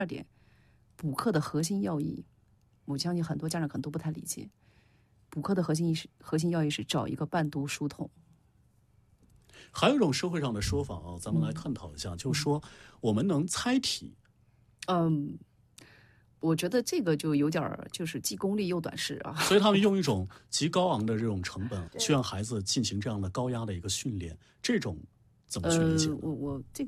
二点，补课的核心要义，我相信很多家长可能都不太理解。补课的核心要义是找一个伴读书童。 还有一种社会上的说法啊，咱们来探讨一下，就是说我们能猜题。 我觉得这个就有点就是既功利又短视啊。 所以他们用一种极高昂的这种成本去让孩子进行这样的高压的一个训练，这种怎么去理解呢？ 我这个。